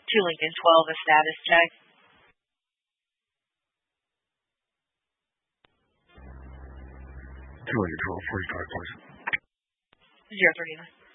to Lincoln 12, a status check. To Lincoln 12, 45, please. 039.